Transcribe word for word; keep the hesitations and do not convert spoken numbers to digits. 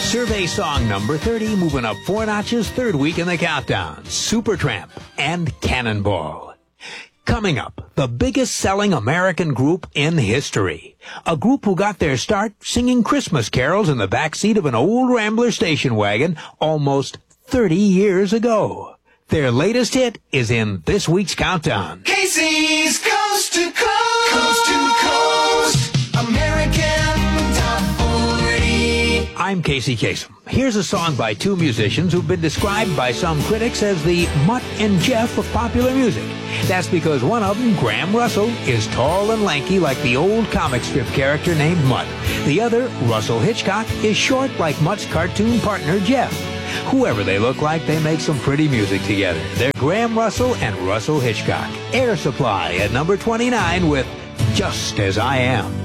Survey song number thirty, moving up four notches, third week in the countdown. Supertramp and Cannonball. Coming up, the biggest selling American group in history. A group who got their start singing Christmas carols in the backseat of an old Rambler station wagon almost thirty years ago. Their latest hit is in this week's countdown. Casey's Coast to Coast, Coast to Coast, American Top forty. I'm Casey Kasem. Here's a song by two musicians who've been described by some critics as the Mutt and Jeff of popular music. That's because one of them, Graham Russell, is tall and lanky like the old comic strip character named Mutt. The other, Russell Hitchcock, is short like Mutt's cartoon partner, Jeff. Whoever they look like, they make some pretty music together. They're Graham Russell and Russell Hitchcock. Air Supply at number twenty-nine with Just As I Am.